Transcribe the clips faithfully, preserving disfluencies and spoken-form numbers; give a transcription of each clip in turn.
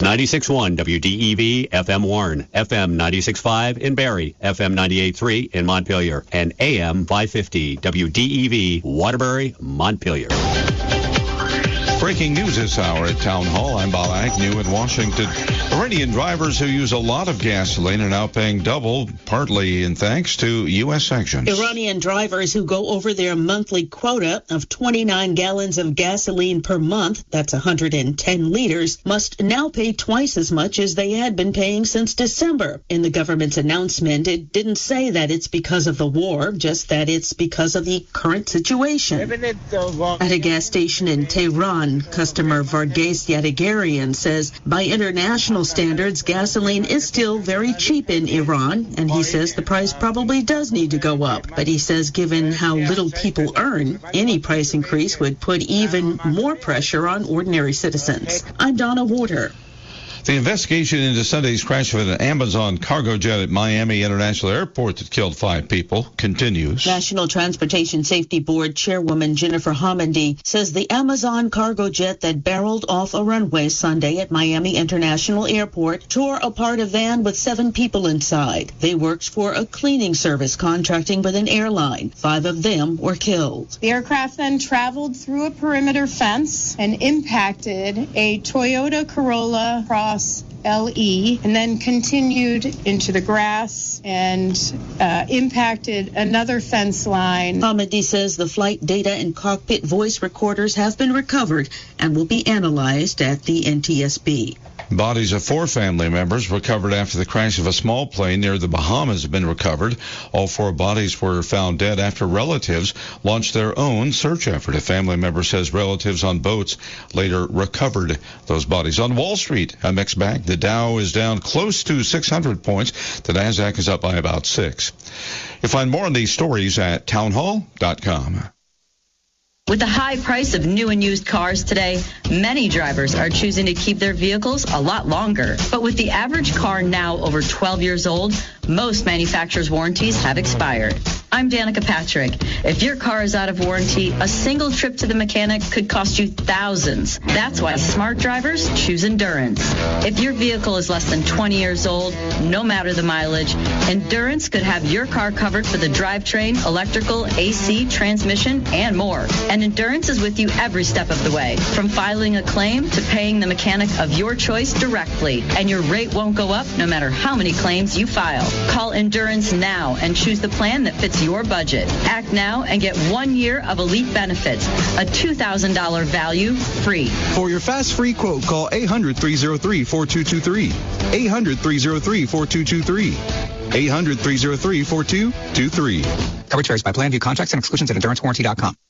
ninety-six point one W D E V, F M Warren, F M ninety-six point five in Barrie, F M ninety-eight point three in Montpelier, and A M five fifty W D E V, Waterbury, Montpelier. Breaking news this hour at Town Hall. I'm Bob Agnew in Washington. Iranian drivers who use a lot of gasoline are now paying double, partly in thanks to U S sanctions. Iranian drivers who go over their monthly quota of twenty-nine gallons of gasoline per month, that's one hundred ten liters, must now pay twice as much as they had been paying since December. In the government's announcement, it didn't say that it's because of the war, just that it's because of the current situation. At a gas station in Tehran, customer Varghese Yadagarian says by international standards, gasoline is still very cheap in Iran, and he says the price probably does need to go up. But he says given how little people earn, any price increase would put even more pressure on ordinary citizens. I'm Donna Warder. The investigation into Sunday's crash of an Amazon cargo jet at Miami International Airport that killed five people continues. National Transportation Safety Board Chairwoman Jennifer Homendy says the Amazon cargo jet that barreled off a runway Sunday at Miami International Airport tore apart a van with seven people inside. They worked for a cleaning service contracting with an airline. Five of them were killed. The aircraft then traveled through a perimeter fence and impacted a Toyota Corolla Cross L E and then continued into the grass and uh, impacted another fence line. Homendy says the flight data and cockpit voice recorders have been recovered and will be analyzed at the N T S B. Bodies of four family members recovered after the crash of a small plane near the Bahamas have been recovered. All four bodies were found dead after relatives launched their own search effort. A family member says relatives on boats later recovered those bodies. On Wall Street, a mixed bag. The Dow is down close to six hundred points. The Nasdaq is up by about six. You'll find more on these stories at townhall dot com. With the high price of new and used cars today, many drivers are choosing to keep their vehicles a lot longer. But with the average car now over twelve years old, most manufacturers' warranties have expired. I'm Danica Patrick. If your car is out of warranty, a single trip to the mechanic could cost you thousands. That's why smart drivers choose Endurance. If your vehicle is less than twenty years old, no matter the mileage, Endurance could have your car covered for the drivetrain, electrical, A C, transmission, and more. And Endurance is with you every step of the way, from filing a claim to paying the mechanic of your choice directly. And your rate won't go up no matter how many claims you file. Call Endurance now and choose the plan that fits your budget. Act now and get one year of elite benefits, a two thousand dollars value free. For your fast free quote, call eight hundred, three oh three, four two two three. eight hundred, three oh three, four two two three. eight hundred, three oh three, four two two three. Coverage varies by plan. View contracts and exclusions at endurance warranty dot com.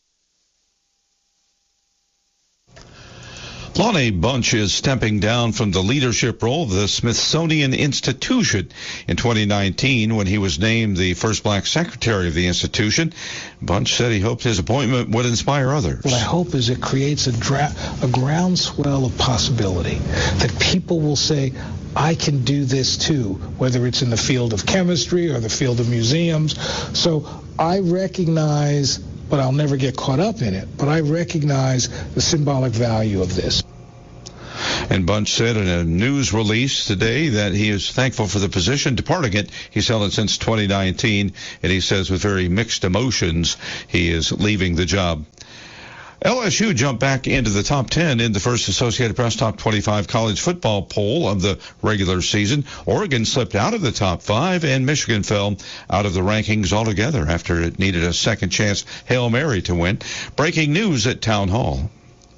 Lonnie Bunch is stepping down from the leadership role of the Smithsonian Institution in twenty nineteen when he was named the first black secretary of the institution. Bunch said he hoped his appointment would inspire others. What I hope is it creates a, dra- a groundswell of possibility that people will say, I can do this too, whether it's in the field of chemistry or the field of museums. So I recognize, but I'll never get caught up in it, but I recognize the symbolic value of this. And Bunch said in a news release today that he is thankful for the position, departing it. He's held it since twenty nineteen, and he says with very mixed emotions he is leaving the job. L S U jumped back into the top ten in the first Associated Press Top twenty-five college football poll of the regular season. Oregon slipped out of the top five, and Michigan fell out of the rankings altogether after it needed a second chance Hail Mary to win. Breaking news at Town Hall.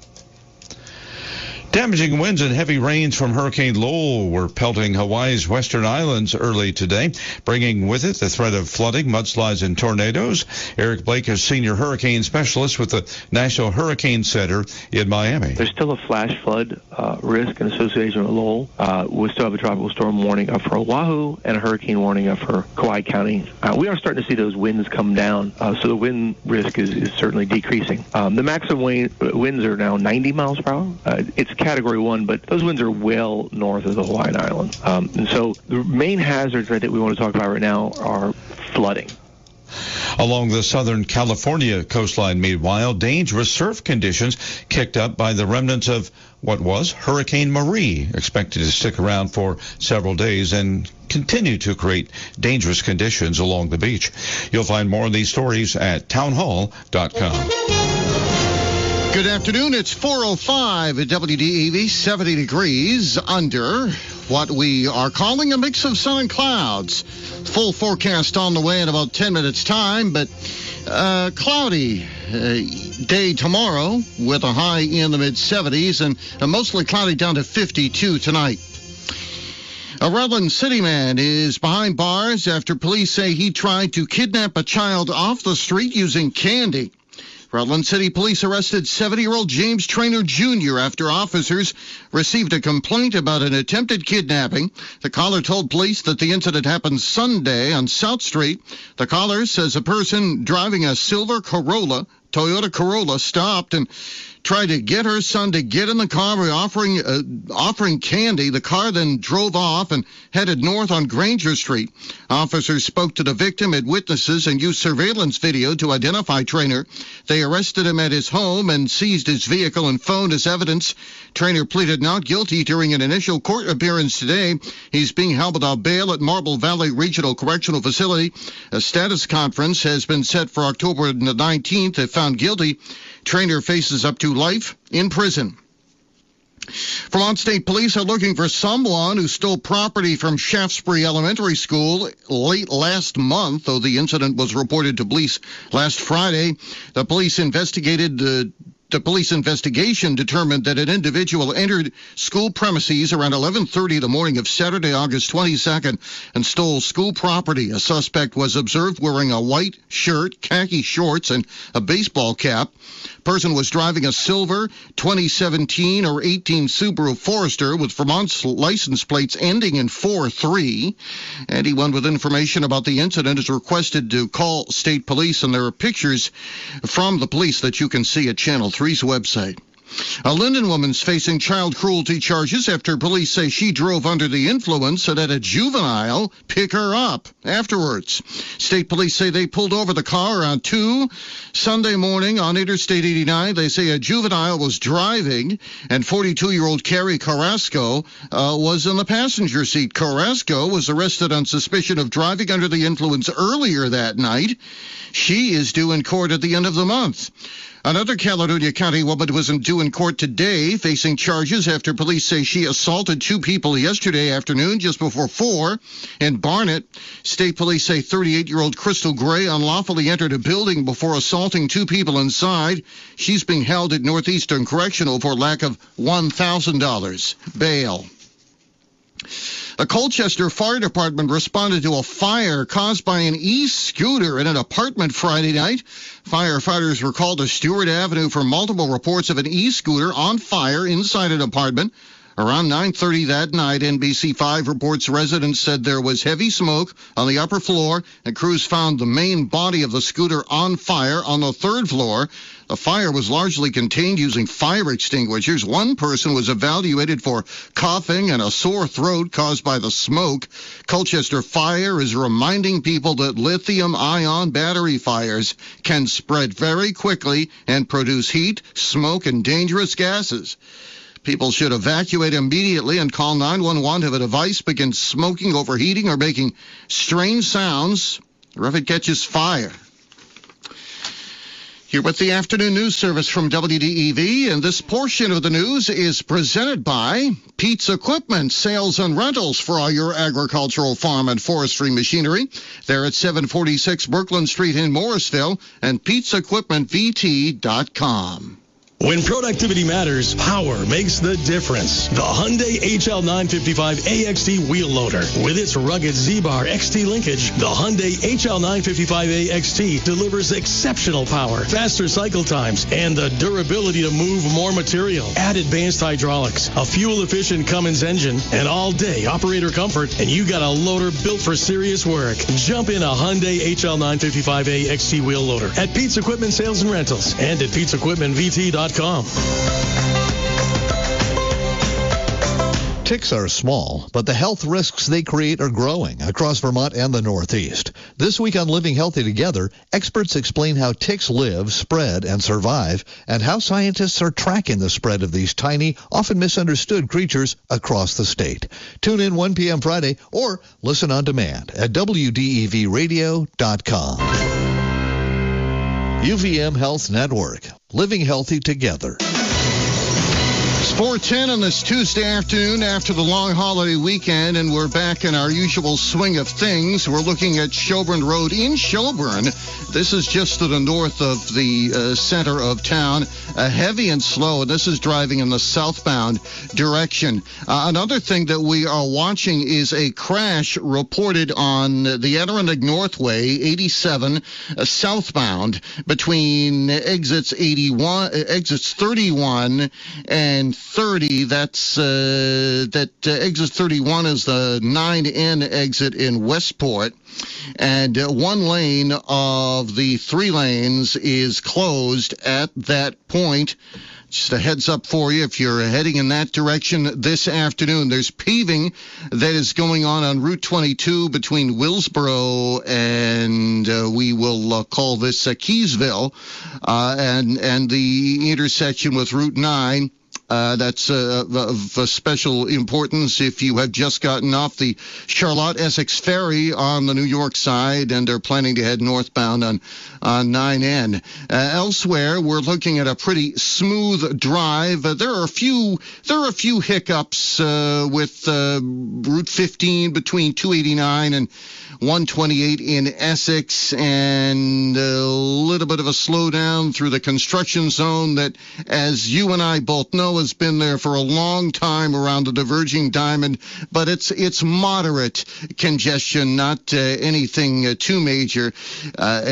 Damaging winds and heavy rains from Hurricane Lowell were pelting Hawaii's western islands early today, bringing with it the threat of flooding, mudslides, and tornadoes. Eric Blake is senior hurricane specialist with the National Hurricane Center in Miami. There's still a flash flood uh, risk in association with Lowell. Uh, we still have a tropical storm warning up for Oahu and a hurricane warning up for Kauai County. Uh, we are starting to see those winds come down, uh, so the wind risk is, is certainly decreasing. Um, the maximum wind, winds are now ninety miles per hour. Uh, it's Category one, but those winds are well north of the Hawaiian Island. Um, and so the main hazards right, that we want to talk about right now are flooding. Along the southern California coastline, meanwhile, dangerous surf conditions kicked up by the remnants of what was Hurricane Marie, expected to stick around for several days and continue to create dangerous conditions along the beach. You'll find more of these stories at townhall dot com. Good afternoon. It's four oh five at W D E V, seventy degrees under what we are calling a mix of sun and clouds. Full forecast on the way in about ten minutes time, but uh, cloudy uh, day tomorrow with a high in the mid seventies and a mostly cloudy down to fifty-two tonight. A Redland City man is behind bars after police say he tried to kidnap a child off the street using candy. Redland City Police arrested seventy-year-old James Traynor Junior after officers received a complaint about an attempted kidnapping. The caller told police that the incident happened Sunday on South Street. The caller says a person driving a silver Corolla, Toyota Corolla, stopped and tried to get her son to get in the car by offering uh, offering candy. The car then drove off and headed north on Granger Street. Officers spoke to the victim and witnesses and used surveillance video to identify Traynor. They arrested him at his home and seized his vehicle and phone as evidence. Traynor pleaded not guilty during an initial court appearance today. He's being held without bail at Marble Valley Regional Correctional Facility. A status conference has been set for October the nineteenth. If found guilty, Traynor faces up to life in prison. Vermont State Police are looking for someone who stole property from Shaftesbury Elementary School late last month, though the incident was reported to police last Friday. The police investigated the The police investigation determined that an individual entered school premises around eleven thirty the morning of Saturday, August twenty-second, and stole school property. A suspect was observed wearing a white shirt, khaki shorts, and a baseball cap. Person was driving a silver twenty seventeen or eighteen Subaru Forester with Vermont's license plates ending in four three. Anyone with information about the incident is requested to call state police, and there are pictures from the police that you can see at Channel three's website. A Linden woman's facing child cruelty charges after police say she drove under the influence and had a juvenile pick her up afterwards. State police say they pulled over the car around two Sunday morning on Interstate eighty-nine. They say a juvenile was driving, and forty-two-year-old Carrie Carrasco uh, was in the passenger seat. Carrasco was arrested on suspicion of driving under the influence earlier that night. She is due in court at the end of the month. Another Caledonia County woman was due in court today, facing charges after police say she assaulted two people yesterday afternoon just before four in Barnet. State police say thirty-eight-year-old Crystal Gray unlawfully entered a building before assaulting two people inside. She's being held at Northeastern Correctional for lack of one thousand dollars bail. The Colchester Fire Department responded to a fire caused by an e-scooter in an apartment Friday night. Firefighters were called to Stewart Avenue for multiple reports of an e-scooter on fire inside an apartment. Around nine thirty that night, N B C five reports residents said there was heavy smoke on the upper floor, and crews found the main body of the scooter on fire on the third floor. The fire was largely contained using fire extinguishers. One person was evaluated for coughing and a sore throat caused by the smoke. Colchester Fire is reminding people that lithium-ion battery fires can spread very quickly and produce heat, smoke, and dangerous gases. People should evacuate immediately and call nine one one if a device begins smoking, overheating, or making strange sounds, or if it catches fire. Here with the afternoon news service from W D E V, and this portion of the news is presented by Pete's Equipment, sales and rentals for all your agricultural, farm, and forestry machinery. They're at seven forty-six Brooklyn Street in Morrisville, and Pete's Equipment V T dot com. When productivity matters, power makes the difference. The Hyundai H L nine fifty-five A X T wheel loader. With its rugged Z-Bar X T linkage, the Hyundai H L nine fifty-five A X T delivers exceptional power, faster cycle times, and the durability to move more material. Add advanced hydraulics, a fuel-efficient Cummins engine, and all-day operator comfort, and you got a loader built for serious work. Jump in a Hyundai H L nine fifty-five A X T wheel loader at Pete's Equipment Sales and Rentals and at Pete's Equipment V T dot com. Ticks are small, but the health risks they create are growing across Vermont and the Northeast. This week on Living Healthy Together, experts explain how ticks live, spread, and survive, and how scientists are tracking the spread of these tiny, often misunderstood creatures across the state. Tune in one p.m. Friday or listen on demand at W D E V radio dot com. U V M Health Network. Living Healthy Together. It's four ten on this Tuesday afternoon after the long holiday weekend, and we're back in our usual swing of things. We're looking at Shelburne Road in Shelburne. This is just to the north of the uh, center of town. Uh, heavy and slow, and this is driving in the southbound direction. Uh, another thing that we are watching is a crash reported on the Adirondack Northway, eighty-seven uh, southbound, between exits eighty-one, uh, exits thirty-one and thirty. That's uh, that uh, exit thirty-one is the nine N exit in Westport, and uh, one lane of the three lanes is closed at that point. Just a heads up for you if you're heading in that direction this afternoon. There's paving that is going on on Route twenty-two between Willsboro and uh, we will uh, call this uh, Keysville, uh, and and the intersection with Route nine. Uh, that's uh, of uh, special importance if you have just gotten off the Charlotte Essex Ferry on the New York side and are planning to head northbound on, on nine N. Uh, elsewhere, we're looking at a pretty smooth drive. Uh, there are a few there are a few hiccups uh, with uh, Route fifteen between two eighty-nine and one twenty-eight in Essex, and a little bit of a slowdown through the construction zone that, as you and I both know, has been there for a long time around the diverging diamond, but it's it's moderate congestion, not uh, anything uh, too major. Uh,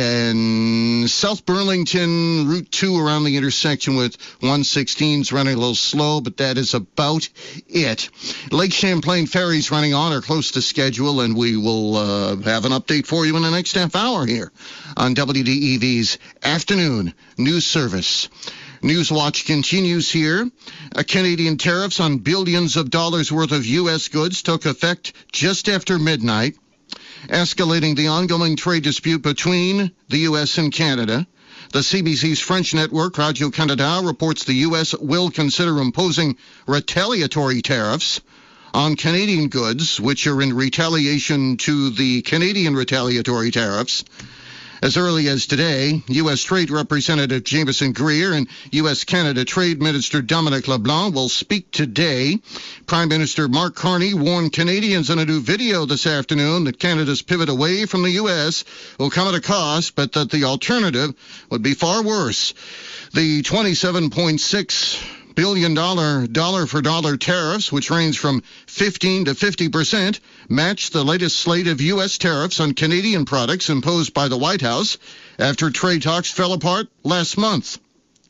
and South Burlington, Route two around the intersection with one sixteen is running a little slow, but that is about it. Lake Champlain ferries running on or close to schedule, and we will uh, have an update for you in the next half hour here on W D E V's Afternoon News Service. Newswatch continues here. Uh, Canadian tariffs on billions of dollars worth of U S goods took effect just after midnight, escalating the ongoing trade dispute between the U S and Canada. The C B C's French network, Radio-Canada, reports the U S will consider imposing retaliatory tariffs on Canadian goods, which are in retaliation to the Canadian retaliatory tariffs. As early as today, U S. Trade Representative Jameson Greer and U S. Canada Trade Minister Dominic LeBlanc will speak today. Prime Minister Mark Carney warned Canadians in a new video this afternoon that Canada's pivot away from the U S will come at a cost, but that the alternative would be far worse. The twenty-seven point six billion dollar dollar-for-dollar tariffs, which range from fifteen to fifty percent, match the latest slate of U S tariffs on Canadian products imposed by the White House after trade talks fell apart last month.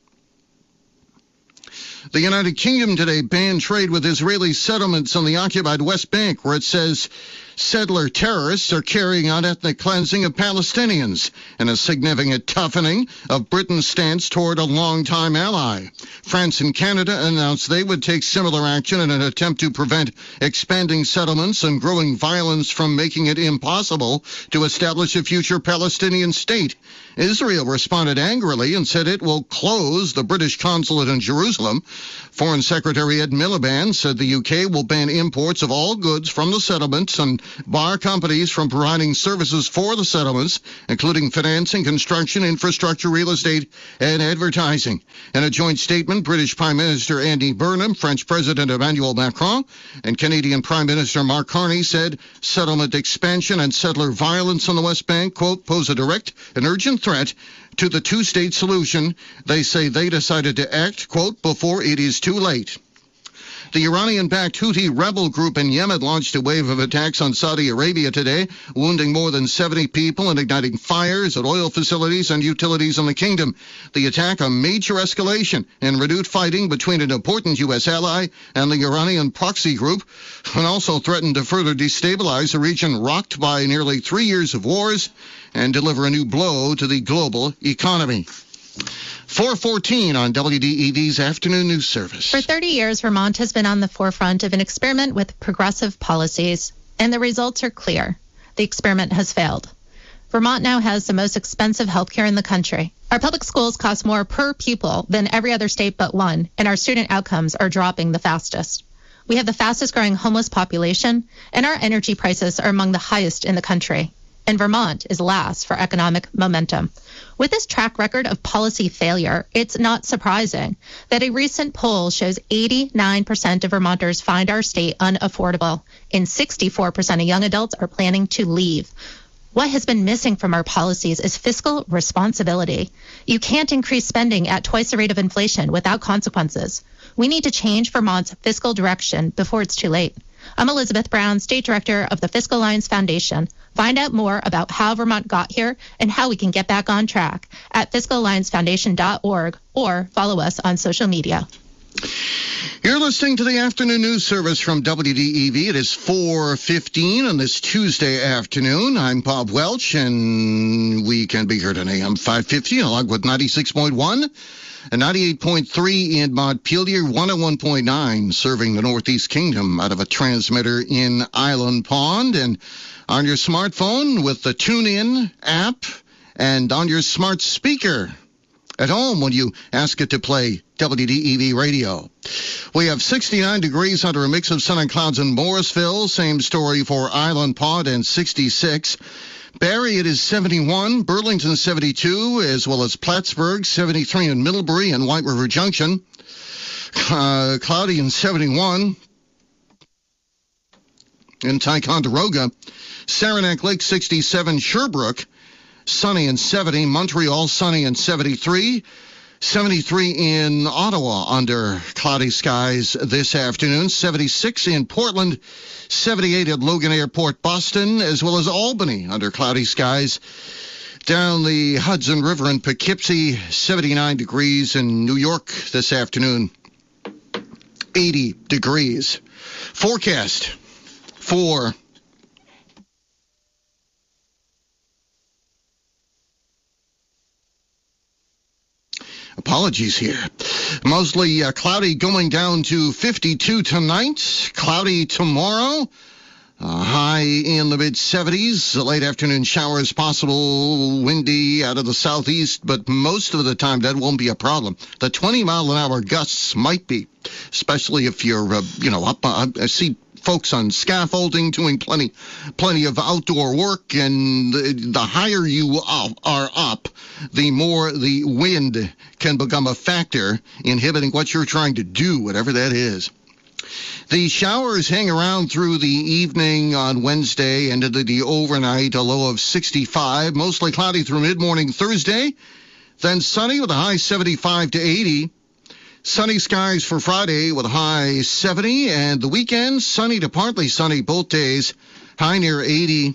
The United Kingdom today banned trade with Israeli settlements on the occupied West Bank, where it says settler terrorists are carrying out ethnic cleansing of Palestinians, and a significant toughening of Britain's stance toward a longtime ally. France and Canada announced they would take similar action in an attempt to prevent expanding settlements and growing violence from making it impossible to establish a future Palestinian state. Israel responded angrily and said it will close the British consulate in Jerusalem. Foreign Secretary Ed Miliband said the U K will ban imports of all goods from the settlements and bar companies from providing services for the settlements, including financing, construction, infrastructure, real estate, and advertising. In a joint statement, British Prime Minister Andy Burnham, French President Emmanuel Macron, and Canadian Prime Minister Mark Carney said settlement expansion and settler violence on the West Bank, quote, pose a direct and urgent threat to the two-state solution. They say they decided to act, quote, before it is too late. The Iranian-backed Houthi rebel group in Yemen launched a wave of attacks on Saudi Arabia today, wounding more than seventy people and igniting fires at oil facilities and utilities in the kingdom. The attack, a major escalation in renewed fighting between an important U S ally and the Iranian proxy group, and also threatened to further destabilize a region rocked by nearly three years of wars and deliver a new blow to the global economy. four fourteen on W D E V's Afternoon News Service. For thirty years, Vermont has been on the forefront of an experiment with progressive policies, and the results are clear. The experiment has failed. Vermont now has the most expensive health care in the country. Our public schools cost more per pupil than every other state but one, and our student outcomes are dropping the fastest. We have the fastest growing homeless population, and our energy prices are among the highest in the country. And Vermont is last for economic momentum. With this track record of policy failure, it's not surprising that a recent poll shows eighty-nine percent of Vermonters find our state unaffordable, and sixty-four percent of young adults are planning to leave. What has been missing from our policies is fiscal responsibility. You can't increase spending at twice the rate of inflation without consequences. We need to change Vermont's fiscal direction before it's too late. I'm Elizabeth Brown, State Director of the Fiscal Alliance Foundation. Find out more about how Vermont got here and how we can get back on track at fiscal alliance foundation dot org or follow us on social media. You're listening to the Afternoon News Service from W D E V. It is four fifteen on this Tuesday afternoon. I'm Bob Welch, and we can be heard on A M five fifty along with ninety-six point one and ninety-eight point three in Montpelier, one oh one point nine serving the Northeast Kingdom out of a transmitter in Island Pond, and on your smartphone with the TuneIn app, and on your smart speaker at home when you ask it to play W D E V radio. We have sixty-nine degrees under a mix of sun and clouds in Morrisville. Same story for Island Pond, and sixty-six. Barrie, it is seventy-one. Burlington, seventy-two, as well as Plattsburgh, seventy-three in Middlebury and White River Junction. Uh, cloudy and seventy-one. In Ticonderoga, Saranac Lake, sixty-seven. Sherbrooke, sunny and seventy. Montreal, sunny and seventy-three. seventy-three in Ottawa under cloudy skies this afternoon. seventy-six in Portland. seventy-eight at Logan Airport, Boston, as well as Albany under cloudy skies. Down the Hudson River in Poughkeepsie, seventy-nine degrees. In New York this afternoon, eighty degrees. Forecast for Apologies here. Mostly uh, cloudy, going down to fifty-two tonight. Cloudy tomorrow. Uh, high in the mid seventies. Late afternoon showers possible. Windy out of the southeast, but most of the time that won't be a problem. The twenty mile an hour gusts might be, especially if you're, uh, you know, up. Uh, I see folks on scaffolding doing plenty, plenty of outdoor work, and the, the higher you are up, the more the wind can become a factor inhibiting what you're trying to do, whatever that is. The showers hang around through the evening on Wednesday and into the overnight, a low of sixty-five, mostly cloudy through mid-morning Thursday, then sunny with a high seventy-five to eighty. Sunny skies for Friday with a high seventy, and the weekend, sunny to partly sunny both days, high near eighty.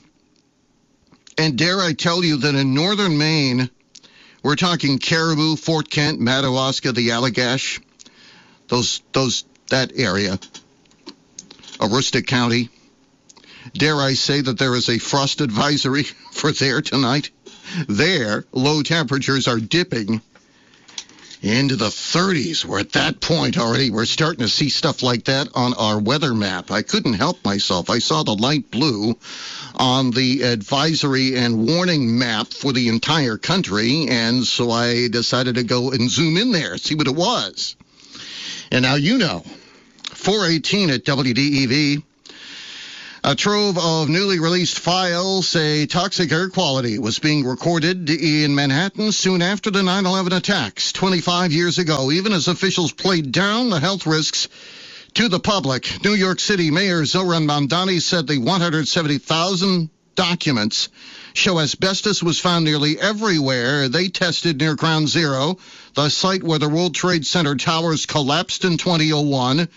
And dare I tell you that in northern Maine, we're talking Caribou, Fort Kent, Madawaska, the Allagash, those, those, that area, Aroostook County. Dare I say that there is a frost advisory for there tonight? There, low temperatures are dipping into the thirties. We're at that point already. We're starting to see stuff like that on our weather map. I couldn't help myself. I saw the light blue on the advisory and warning map for the entire country, and so I decided to go and zoom in there, see what it was. And now you know. four eighteen at W D E V. A trove of newly released files say toxic air quality was being recorded in Manhattan soon after the nine eleven attacks twenty-five years ago, even as officials played down the health risks to the public. New York City Mayor Zohran Mamdani said the one hundred seventy thousand documents show asbestos was found nearly everywhere they tested near Ground Zero, the site where the World Trade Center towers collapsed in two thousand one.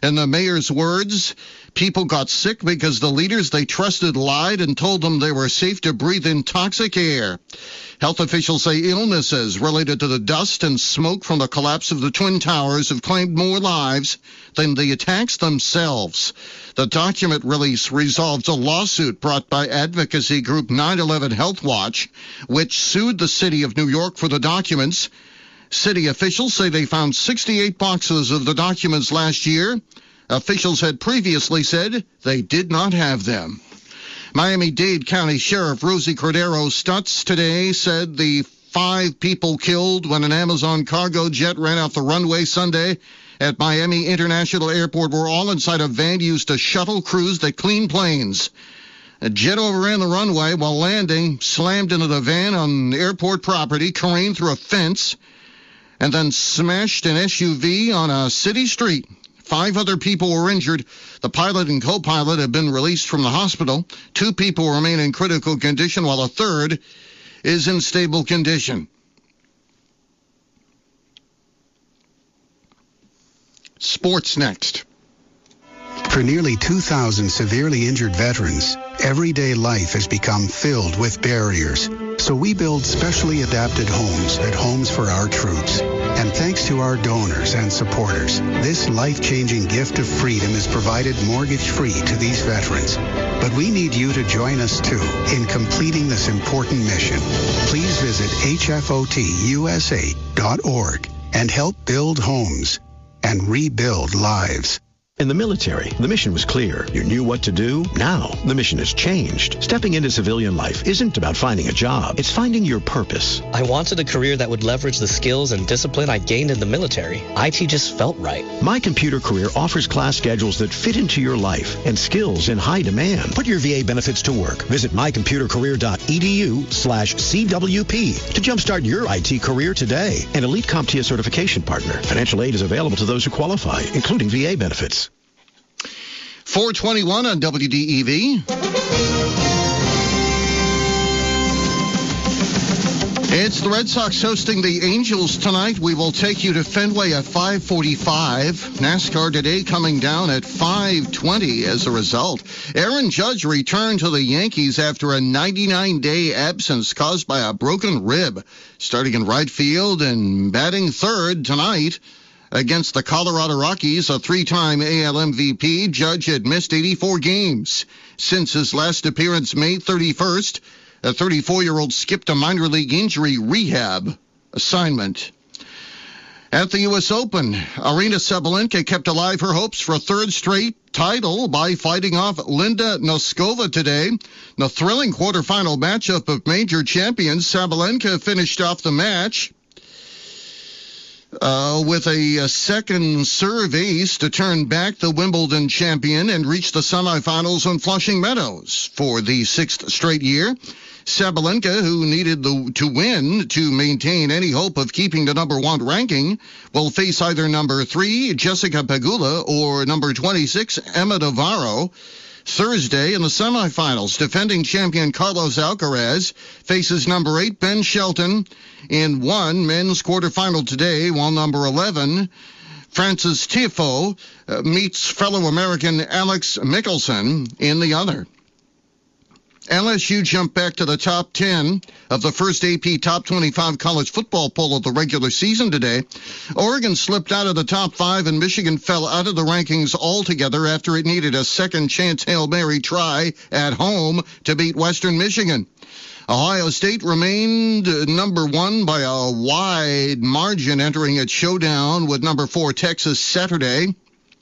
In the mayor's words, people got sick because the leaders they trusted lied and told them they were safe to breathe in toxic air. Health officials say illnesses related to the dust and smoke from the collapse of the Twin Towers have claimed more lives than the attacks themselves. The document release resolves a lawsuit brought by advocacy group nine eleven Health Watch, which sued the city of New York for the documents. City officials say they found sixty-eight boxes of the documents last year. Officials had previously said they did not have them. Miami-Dade County Sheriff Rosie Cordero Stutz today said the five people killed when an Amazon cargo jet ran off the runway Sunday at Miami International Airport were all inside a van used to shuttle crews that clean planes. A jet overran the runway while landing, slammed into the van on airport property, careened through a fence, and then smashed an S U V on a city street. Five other people were injured. The pilot and co-pilot have been released from the hospital. Two people remain in critical condition, while a third is in stable condition. Sports next. For nearly two thousand severely injured veterans, everyday life has become filled with barriers. So we build specially adapted homes at Homes for Our Troops. And thanks to our donors and supporters, this life-changing gift of freedom is provided mortgage-free to these veterans. But we need you to join us, too, in completing this important mission. Please visit H F O T U S A dot org and help build homes and rebuild lives. In the military, the mission was clear. You knew what to do. Now, the mission has changed. Stepping into civilian life isn't about finding a job. It's finding your purpose. I wanted a career that would leverage the skills and discipline I gained in the military. I T just felt right. My Computer Career offers class schedules that fit into your life and skills in high demand. Put your V A benefits to work. Visit mycomputercareer.edu slash CWP to jumpstart your I T career today. An Elite CompTIA certification partner. Financial aid is available to those who qualify, including V A benefits. four twenty-one on W D E V. It's the Red Sox hosting the Angels tonight. We will take you to Fenway at five forty-five. NASCAR today coming down at five twenty as a result. Aaron Judge returned to the Yankees after a ninety-nine day absence caused by a broken rib. Starting in right field and batting third tonight against the Colorado Rockies, a three-time A L M V P, Judge had missed eighty-four games. Since his last appearance May thirty-first, a thirty-four-year-old skipped a minor league injury rehab assignment. At the U S Open, Arina Sabalenka kept alive her hopes for a third straight title by fighting off Linda Noskova today. In the thrilling quarterfinal matchup of major champions, Sabalenka finished off the match Uh, with a, a second serve ace to turn back the Wimbledon champion and reach the semifinals on Flushing Meadows for the sixth straight year. Sabalenka, who needed the, to win to maintain any hope of keeping the number one ranking, will face either number three, Jessica Pegula, or number twenty-six, Emma Navarro. Thursday in the semifinals, defending champion Carlos Alcaraz faces number eight Ben Shelton in one men's quarterfinal today, while number eleven Francis Tiafoe uh, meets fellow American Alex Michelson in the other. L S U jumped back to the top ten of the first A P Top twenty-five college football poll of the regular season today. Oregon slipped out of the top five, and Michigan fell out of the rankings altogether after it needed a second-chance Hail Mary try at home to beat Western Michigan. Ohio State remained number one by a wide margin, entering its showdown with number four Texas Saturday.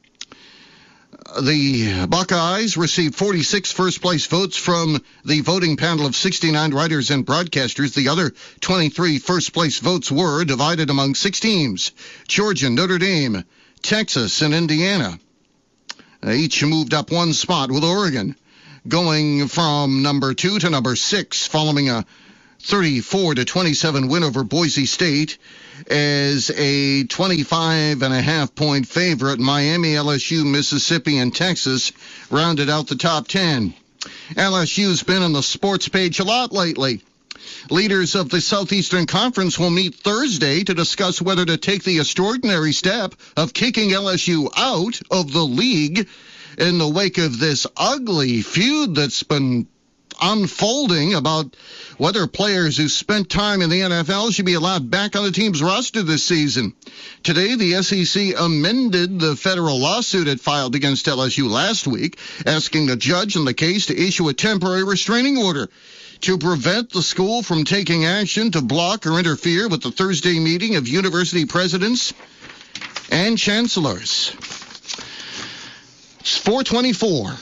The Buckeyes received forty-six first-place votes from the voting panel of sixty-nine writers and broadcasters. The other twenty-three first-place votes were divided among six teams: Georgia, Notre Dame, Texas, and Indiana. Each moved up one spot, with Oregon going from number two to number six following a thirty-four to twenty-seven win over Boise State. As a twenty-five and a half point favorite, Miami, L S U, Mississippi, and Texas rounded out the top ten. L S U's been on the sports page a lot lately. Leaders of the Southeastern Conference will meet Thursday to discuss whether to take the extraordinary step of kicking L S U out of the league in the wake of this ugly feud that's been unfolding about whether players who spent time in the N F L should be allowed back on the team's roster this season. Today, the S E C amended the federal lawsuit it filed against L S U last week, asking the judge in the case to issue a temporary restraining order to prevent the school from taking action to block or interfere with the Thursday meeting of university presidents and chancellors. It's four twenty-four.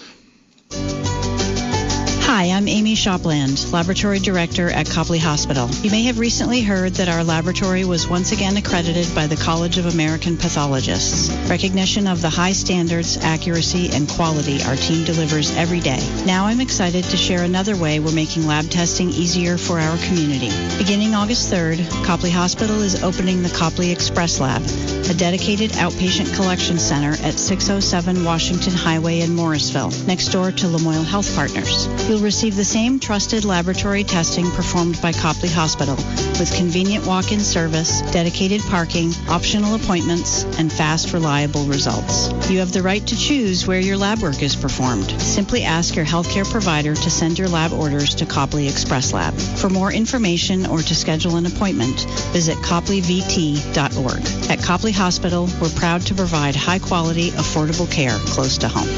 Hi, I'm Amy Shopland, Laboratory Director at Copley Hospital. You may have recently heard that our laboratory was once again accredited by the College of American Pathologists. Recognition of the high standards, accuracy, and quality our team delivers every day. Now I'm excited to share another way we're making lab testing easier for our community. Beginning August third, Copley Hospital is opening the Copley Express Lab, a dedicated outpatient collection center at six oh seven Washington Highway in Morrisville, next door to Lamoille Health Partners. You'll receive the same trusted laboratory testing performed by Copley Hospital, with convenient walk-in service, dedicated parking, optional appointments, and fast, reliable results. You have the right to choose where your lab work is performed. Simply ask your healthcare provider to send your lab orders to Copley Express Lab. For more information or to schedule an appointment, visit copley v t dot org. At Copley Hospital, we're proud to provide high-quality, affordable care close to home.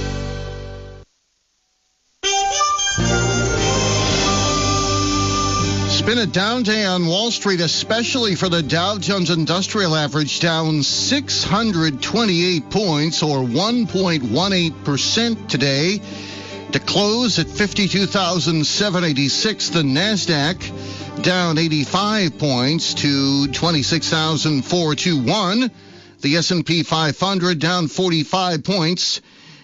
It's been a down day on Wall Street, especially for the Dow Jones Industrial Average, down six hundred twenty-eight points, or one point one eight percent today, to close at fifty-two thousand seven hundred eighty-six. The NASDAQ down eighty-five points to twenty-six thousand four hundred twenty-one. The S and P five hundred down forty-five points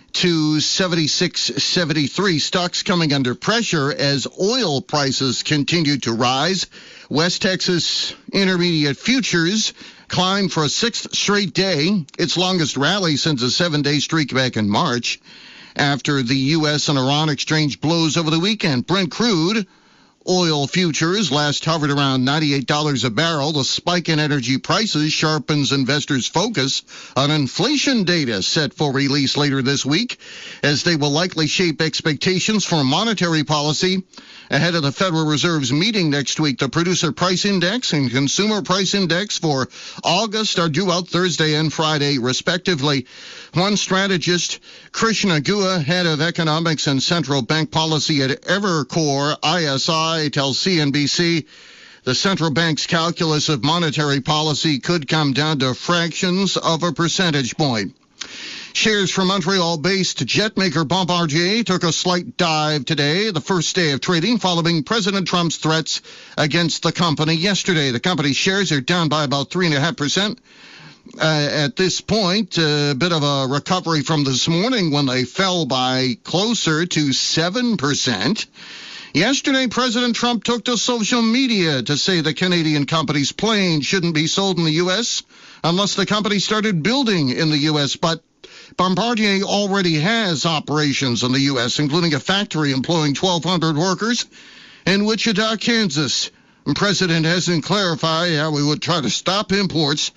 to seventy-six seventy-three. Stocks coming under pressure as oil prices continue to rise. West Texas Intermediate futures climb for a sixth straight day, its longest rally since a seven-day streak back in March, after the U S and Iran exchange blows over the weekend. Brent crude oil futures last hovered around ninety-eight dollars a barrel. The spike in energy prices sharpens investors' focus on inflation data set for release later this week, as they will likely shape expectations for monetary policy ahead of the Federal Reserve's meeting next week. The Producer Price Index and Consumer Price Index for August are due out Thursday and Friday, respectively. One strategist, Krishna Gua, head of economics and central bank policy at Evercore I S I, tells C N B C the central bank's calculus of monetary policy could come down to fractions of a percentage point. Shares for Montreal-based jet maker Bombardier took a slight dive today, the first day of trading following President Trump's threats against the company yesterday. The company's shares are down by about three point five percent. Uh, at this point, a bit of a recovery from this morning when they fell by closer to seven percent. Yesterday, President Trump took to social media to say the Canadian company's plane shouldn't be sold in the U S unless the company started building in the U S. But Bombardier already has operations in the U S, including a factory employing twelve hundred workers in Wichita, Kansas. The president hasn't clarified how we would try to stop imports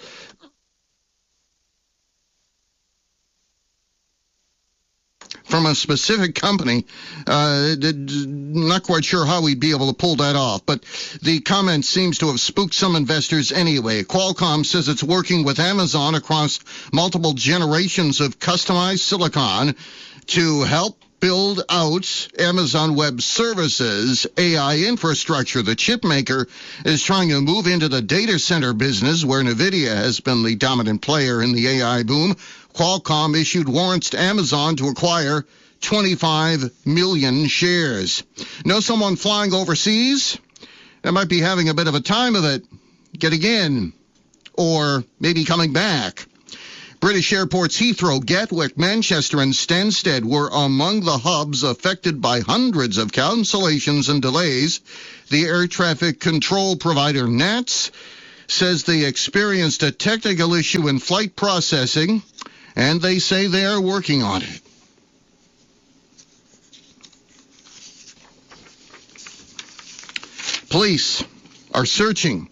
from a specific company. Uh, not quite sure how we'd be able to pull that off, but the comment seems to have spooked some investors anyway. Qualcomm says it's working with Amazon across multiple generations of customized silicon to help build out Amazon Web Services A I infrastructure. The chip maker is trying to move into the data center business, where NVIDIA has been the dominant player in the A I boom. Qualcomm issued warrants to Amazon to acquire twenty-five million shares. Know someone flying overseas that might be having a bit of a time of it getting in, or maybe coming back? British airports Heathrow, Gatwick, Manchester, and Stansted were among the hubs affected by hundreds of cancellations and delays. The air traffic control provider N A T S says they experienced a technical issue in flight processing, and they say they are working on it. Police are searching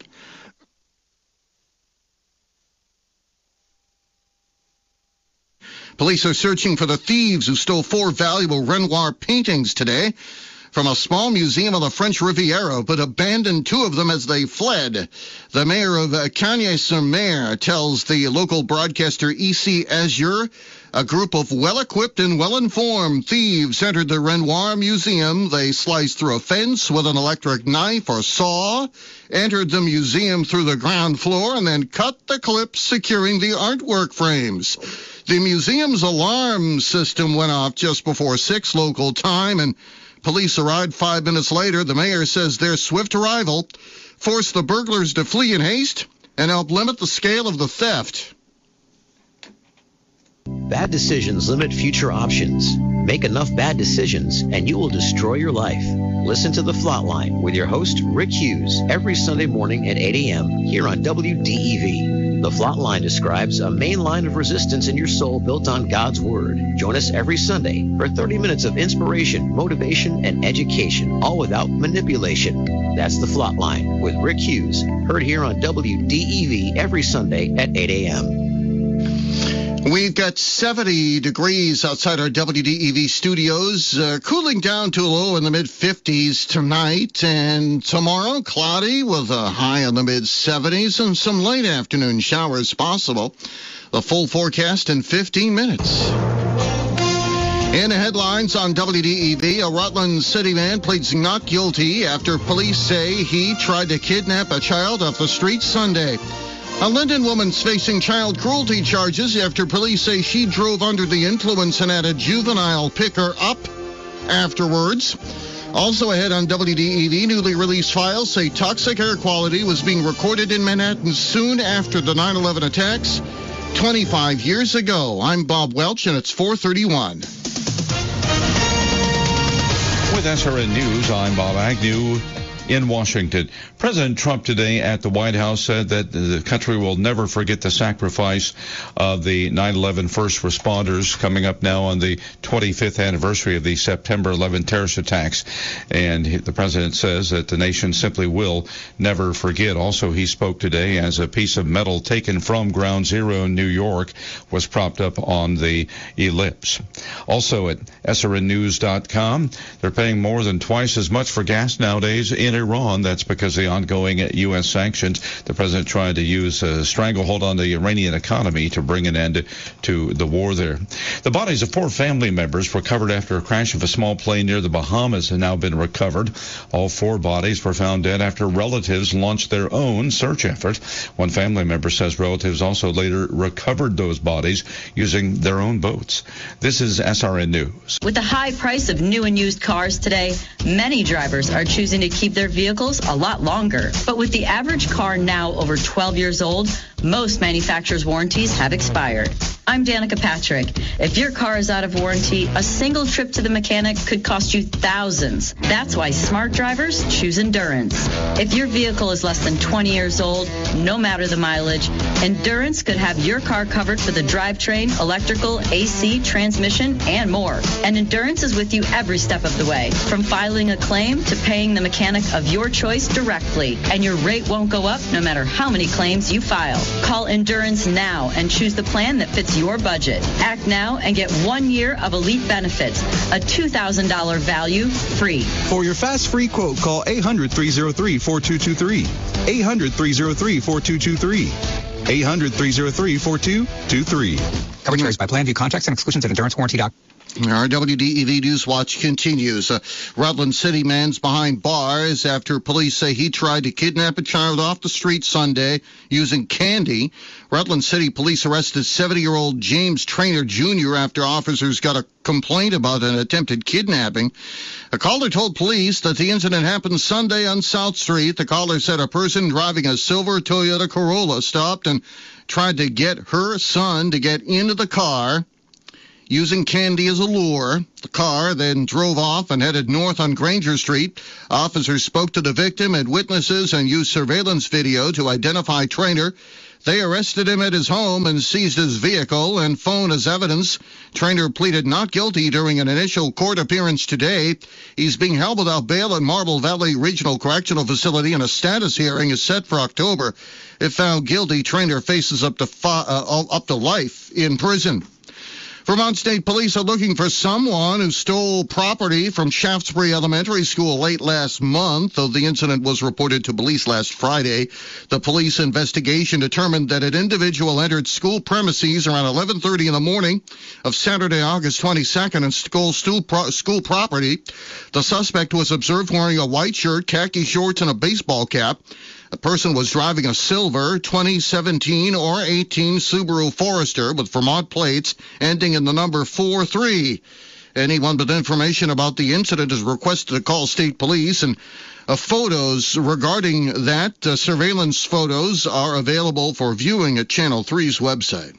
Police are searching for the thieves who stole four valuable Renoir paintings today from a small museum on the French Riviera, but abandoned two of them as they fled. The mayor of Cagnes-sur-Mer tells the local broadcaster E C Azure a group of well-equipped and well-informed thieves entered the Renoir Museum. They sliced through a fence with an electric knife or saw, entered the museum through the ground floor, and then cut the clips securing the artwork frames. The museum's alarm system went off just before six local time, and police arrived five minutes later. The mayor says their swift arrival forced the burglars to flee in haste and helped limit the scale of the theft. Bad decisions limit future options. Make enough bad decisions and you will destroy your life. Listen to The Flatline with your host, Rick Hughes, every Sunday morning at eight a.m. here on W D E V. The Flatline describes a main line of resistance in your soul built on God's Word. Join us every Sunday for thirty minutes of inspiration, motivation, and education, all without manipulation. That's The Flatline with Rick Hughes, heard here on W D E V every Sunday at eight a.m. We've got seventy degrees outside our W D E V studios, uh, cooling down to a low in the mid-fifties tonight, and tomorrow cloudy with a high in the mid-seventies and some late afternoon showers possible. The full forecast in fifteen minutes. In the headlines on W D E V, a Rutland City man pleads not guilty after police say he tried to kidnap a child off the street Sunday. A Linden woman's facing child cruelty charges after police say she drove under the influence and had a juvenile pick her up afterwards. Also ahead on W D E V, newly released files say toxic air quality was being recorded in Manhattan soon after the nine eleven attacks twenty-five years ago. I'm Bob Welch, and it's four thirty-one. With S R N News, I'm Bob Agnew in Washington. President Trump today at the White House said that the country will never forget the sacrifice of the nine eleven first responders coming up now on the twenty-fifth anniversary of the September eleventh terrorist attacks. And the president says that the nation simply will never forget. Also, he spoke today as a piece of metal taken from Ground Zero in New York was propped up on the ellipse. Also at S R N news dot com, they're paying more than twice as much for gas nowadays in Iran. That's because of the ongoing U S sanctions. The president tried to use a stranglehold on the Iranian economy to bring an end to the war there. The bodies of four family members recovered after a crash of a small plane near the Bahamas have now been recovered. All four bodies were found dead after relatives launched their own search effort. One family member says relatives also later recovered those bodies using their own boats. This is S R N News. With the high price of new and used cars today, many drivers are choosing to keep their vehicles a lot longer. But with the average car now over twelve years old, most manufacturers' warranties have expired. I'm Danica Patrick. If your car is out of warranty, a single trip to the mechanic could cost you thousands. That's why smart drivers choose Endurance. If your vehicle is less than twenty years old, no matter the mileage, Endurance could have your car covered for the drivetrain, electrical, A C, transmission, and more. And Endurance is with you every step of the way, from filing a claim to paying the mechanic of your choice directly. And your rate won't go up no matter how many claims you file. Call Endurance now and choose the plan that fits your budget. Act now and get one year of elite benefits, a two thousand dollars value free. For your fast free quote, call eight hundred, three oh three, four two two three. eight hundred, three oh three, four two two three. eight hundred, three oh three, four two two three. Coverage varies by plan. View contracts and exclusions at endurance warranty dot com. Our W D E V News Watch continues. Uh, Rutland City man's behind bars after police say he tried to kidnap a child off the street Sunday using candy. Rutland City police arrested seventy-year-old James Traynor Junior after officers got a complaint about an attempted kidnapping. A caller told police that the incident happened Sunday on South Street. The caller said a person driving a silver Toyota Corolla stopped and tried to get her son to get into the car. using candy as a lure. The car then drove off and headed north on Granger Street. Officers spoke to the victim and witnesses and used surveillance video to identify Traynor. They arrested him at his home and seized his vehicle and phone as evidence. Traynor pleaded not guilty during an initial court appearance today. He's being held without bail at Marble Valley Regional Correctional Facility, and a status hearing is set for October. If found guilty, Traynor faces up to fi- uh, up to life in prison. Vermont State Police are looking for someone who stole property from Shaftesbury Elementary School late last month, though the incident was reported to police last Friday. The police investigation determined that an individual entered school premises around eleven thirty in the morning of Saturday, August twenty-second, and stole school, pro- school property. The suspect was observed wearing a white shirt, khaki shorts, and a baseball cap. The person was driving a silver twenty seventeen or eighteen Subaru Forester with Vermont plates ending in the number four three. Anyone with information about the incident is requested to call state police, and uh, photos regarding that, uh, surveillance photos, are available for viewing at Channel three's website.